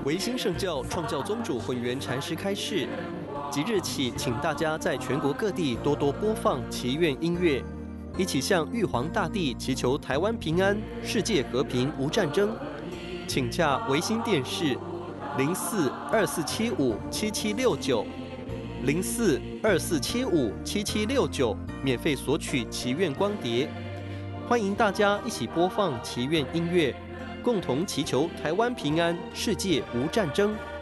维新圣教创教宗主混元禅师开示，即日起，请大家在全国各地多多播放祈愿音乐，一起向玉皇大帝祈求台湾平安、世界和平无战争。请洽维新电视04247577690424757769，免费索取祈愿光碟。欢迎大家一起播放祈愿音乐，共同祈求台湾平安、世界无战争。